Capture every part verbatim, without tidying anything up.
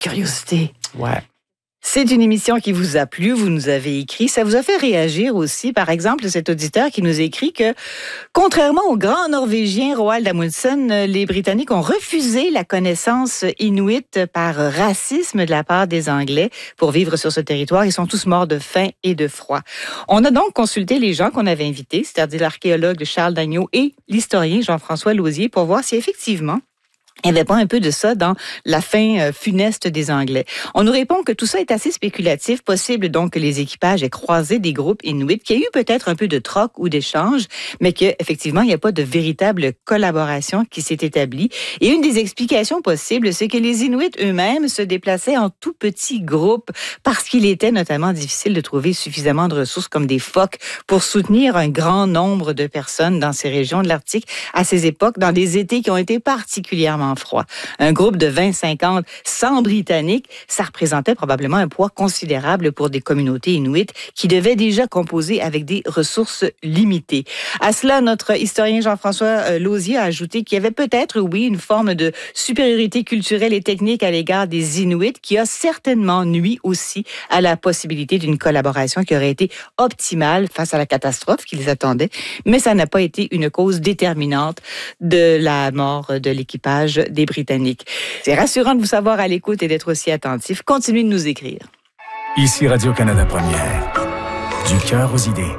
curiosité. Ouais. C'est une émission qui vous a plu, vous nous avez écrit. Ça vous a fait réagir aussi. Par exemple, cet auditeur qui nous a écrit que, contrairement au grand Norvégien Roald Amundsen, les Britanniques ont refusé la connaissance inuite par racisme de la part des Anglais pour vivre sur ce territoire. Ils sont tous morts de faim et de froid. On a donc consulté les gens qu'on avait invités, c'est-à-dire l'archéologue Charles Dagneau et l'historien Jean-François Lausier, pour voir si effectivement il n'y avait pas un peu de ça dans la fin funeste des Anglais. On nous répond que tout ça est assez spéculatif, possible donc que les équipages aient croisé des groupes inuits, qu'il y a eu peut-être un peu de troc ou d'échange, mais qu'effectivement, il n'y a pas de véritable collaboration qui s'est établie. Et une des explications possibles, c'est que les Inuits eux-mêmes se déplaçaient en tout petits groupes parce qu'il était notamment difficile de trouver suffisamment de ressources comme des phoques pour soutenir un grand nombre de personnes dans ces régions de l'Arctique à ces époques, dans des étés qui ont été particulièrement froid. Un groupe de vingt, cinquante, cent Britanniques, ça représentait probablement un poids considérable pour des communautés inuites qui devaient déjà composer avec des ressources limitées. À cela, notre historien Jean-François Lausier a ajouté qu'il y avait peut-être, oui, une forme de supériorité culturelle et technique à l'égard des Inuits qui a certainement nui aussi à la possibilité d'une collaboration qui aurait été optimale face à la catastrophe qui les attendait, mais ça n'a pas été une cause déterminante de la mort de l'équipage des Britanniques. C'est rassurant de vous savoir à l'écoute et d'être aussi attentif. Continuez de nous écrire. Ici Radio-Canada Première. Du cœur aux idées.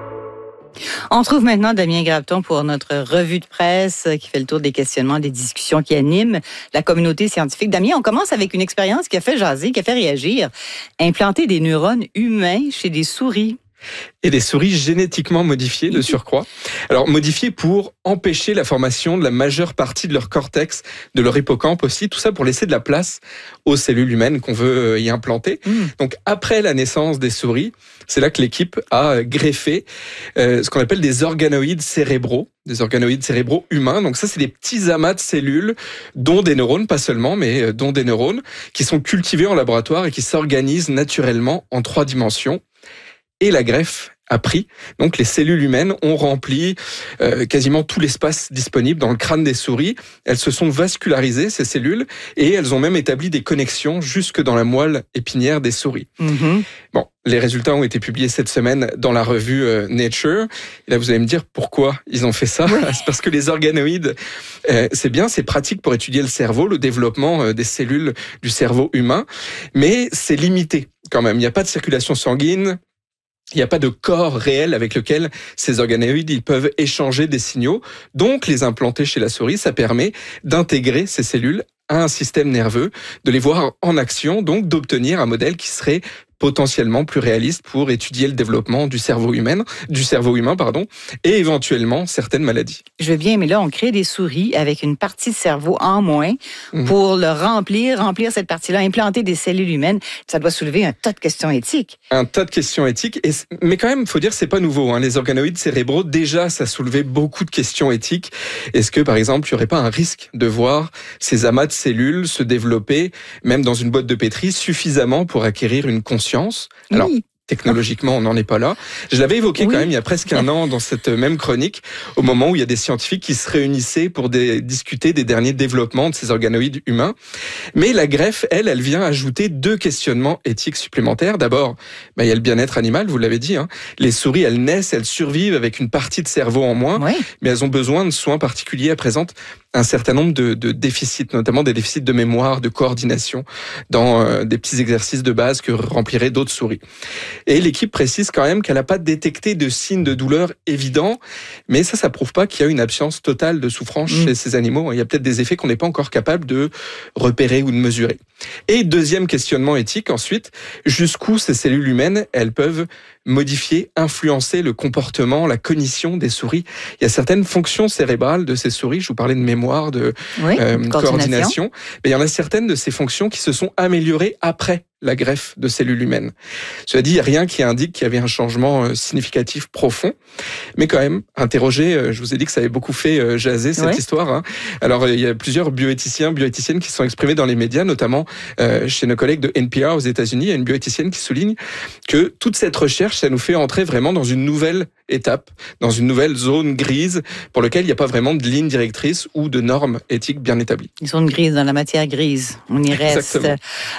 On trouve maintenant Damien Grabton pour notre revue de presse qui fait le tour des questionnements, des discussions qui animent la communauté scientifique. Damien, on commence avec une expérience qui a fait jaser, qui a fait réagir. Implanter des neurones humains chez des souris. Et des souris génétiquement modifiées de surcroît. Alors modifiées pour empêcher la formation de la majeure partie de leur cortex, de leur hippocampe aussi, tout ça pour laisser de la place aux cellules humaines qu'on veut y implanter. Mmh. Donc après la naissance des souris, c'est là que l'équipe a greffé euh, ce qu'on appelle des organoïdes cérébraux, des organoïdes cérébraux humains. Donc ça, c'est des petits amas de cellules, dont des neurones, pas seulement, mais dont des neurones, qui sont cultivés en laboratoire et qui s'organisent naturellement en trois dimensions. Et la greffe a pris. Donc les cellules humaines ont rempli euh, quasiment tout l'espace disponible dans le crâne des souris. Elles se sont vascularisées, ces cellules, et elles ont même établi des connexions jusque dans la moelle épinière des souris. Mm-hmm. Bon, les résultats ont été publiés cette semaine dans la revue euh, Nature. Et là, vous allez me dire pourquoi ils ont fait ça. Oui. C'est parce que les organoïdes, euh, c'est bien, c'est pratique pour étudier le cerveau, le développement euh, des cellules du cerveau humain, mais c'est limité quand même. Il n'y a pas de circulation sanguine. Il n'y a pas de corps réel avec lequel ces organoïdes ils peuvent échanger des signaux. Donc, les implanter chez la souris, ça permet d'intégrer ces cellules à un système nerveux, de les voir en action, donc d'obtenir un modèle qui serait potentiellement plus réaliste pour étudier le développement du cerveau humain, du cerveau humain, pardon, et éventuellement certaines maladies. Je veux bien, mais là, on crée des souris avec une partie de cerveau en moins mmh. pour le remplir, remplir cette partie-là, implanter des cellules humaines. Ça doit soulever un tas de questions éthiques. Un tas de questions éthiques, et, mais quand même, il faut dire, c'est pas nouveau. Hein. Les organoïdes cérébraux, déjà, ça soulevait beaucoup de questions éthiques. Est-ce que, par exemple, il n'y aurait pas un risque de voir ces amas de cellules se développer, même dans une boîte de pétri, suffisamment pour acquérir une conscience? Alors, oui. Technologiquement, on n'en est pas là. Je l'avais évoqué oui. quand même il y a presque un an dans cette même chronique, au moment où il y a des scientifiques qui se réunissaient pour des, discuter des derniers développements de ces organoïdes humains. Mais la greffe, elle, elle vient ajouter deux questionnements éthiques supplémentaires. D'abord, bah, il y a le bien-être animal, vous l'avez dit. Hein. Les souris, elles naissent, elles survivent avec une partie de cerveau en moins, oui. mais elles ont besoin de soins particuliers. Elles présentent un certain nombre de, de déficits, notamment des déficits de mémoire, de coordination, dans euh, des petits exercices de base que rempliraient d'autres souris. Et l'équipe précise quand même qu'elle n'a pas détecté de signes de douleur évidents, mais ça, ça prouve pas qu'il y a une absence totale de souffrance mmh. chez ces animaux. Il y a peut-être des effets qu'on n'est pas encore capable de repérer ou de mesurer. Et deuxième questionnement éthique, ensuite, jusqu'où ces cellules humaines, elles peuvent modifier, influencer le comportement, la cognition des souris. Il y a certaines fonctions cérébrales de ces souris, je vous parlais de mémoire, de oui, euh, coordination, coordination, mais il y en a certaines de ces fonctions qui se sont améliorées après la greffe de cellules humaines. Cela dit, il n'y a rien qui indique qu'il y avait un changement significatif profond, mais quand même, interrogé, je vous ai dit que ça avait beaucoup fait jaser cette ouais. histoire. Hein. Alors, il y a plusieurs bioéthiciens, bioéthiciennes qui se sont exprimés dans les médias, notamment euh, chez nos collègues de N P R aux États-Unis. Il y a une bioéthicienne qui souligne que toute cette recherche, ça nous fait entrer vraiment dans une nouvelle étape, dans une nouvelle zone grise pour laquelle il n'y a pas vraiment de ligne directrice ou de normes éthiques bien établies. Une zone grise dans la matière grise. On y reste. Exactement.